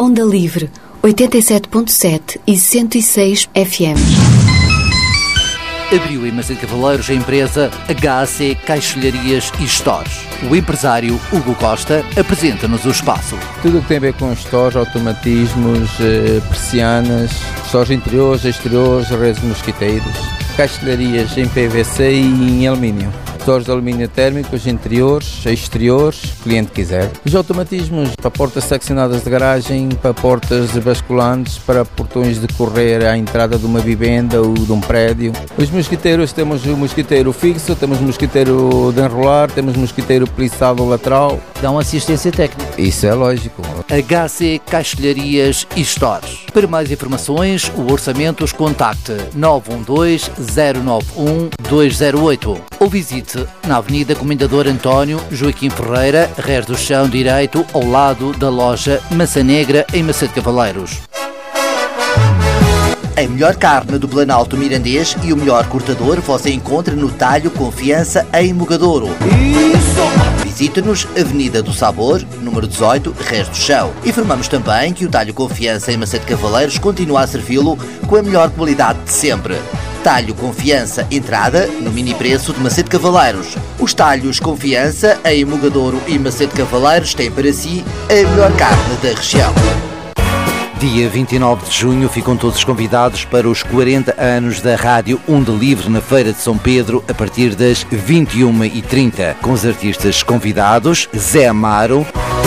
Onda Livre, 87.7 e 106 FM. Abriu em Macedo Cavaleiros a empresa HC Caixilharias e Stores. O empresário Hugo Costa apresenta-nos o espaço. Tudo o que tem a ver com stores, automatismos, persianas, stores interiores, exteriores, redes de mosquiteiros, caixilharias em PVC e em alumínio. Stores de alumínio térmicos, interiores, exteriores, o cliente quiser. Os automatismos para portas seccionadas de garagem, para portas basculantes, para portões de correr à entrada de uma vivenda ou de um prédio. Os mosquiteiros, temos o mosquiteiro fixo, temos o mosquiteiro de enrolar, temos o mosquiteiro plissado lateral. Dão assistência técnica. Isso é lógico. HC Caixilharias e Stores. Para mais informações, o orçamentos contacte 912-091-208 ou visite na Avenida Comendador António Joaquim Ferreira, Rés do Chão Direito, ao lado da loja Maçã Negra, em Macedo Cavaleiros. A melhor carne do Planalto Mirandês e o melhor cortador você encontra no Talho Confiança, em Mogadouro. Visite-nos, Avenida do Sabor, número 18, Rés do Chão. Informamos também que o Talho Confiança, em Macedo Cavaleiros, continua a servi-lo com a melhor qualidade de sempre. Talho Confiança, entrada no mini preço de Macedo Cavaleiros. Os Talhos Confiança, em Mogadouro e Macedo Cavaleiros, têm para si a melhor carne da região. Dia 29 de junho ficam todos convidados para os 40 anos da Rádio Onda Livre na Feira de São Pedro, a partir das 21h30, com os artistas convidados Zé Amaro,